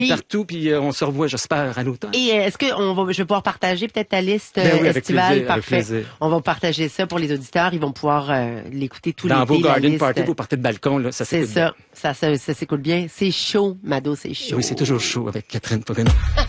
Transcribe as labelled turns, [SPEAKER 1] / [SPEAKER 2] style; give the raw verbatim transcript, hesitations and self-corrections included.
[SPEAKER 1] partout, puis euh, on se revoit, j'espère, à l'automne.
[SPEAKER 2] Et est-ce que on va, je vais pouvoir partager peut-être ta liste
[SPEAKER 1] Ben oui, avec
[SPEAKER 2] estivale?
[SPEAKER 1] plaisir,
[SPEAKER 2] Parfait.
[SPEAKER 1] avec plaisir.
[SPEAKER 2] On va partager ça pour les auditeurs. Ils vont pouvoir euh, l'écouter tous les
[SPEAKER 1] Dans vos
[SPEAKER 2] la
[SPEAKER 1] garden
[SPEAKER 2] liste.
[SPEAKER 1] parties, vous partez de balcon, là, ça
[SPEAKER 2] C'est
[SPEAKER 1] s'écoute bien.
[SPEAKER 2] ça. Ça, ça, ça s'écoute bien. C'est chaud, Mado, c'est chaud.
[SPEAKER 1] Oui, c'est toujours chaud avec Catherine Porino.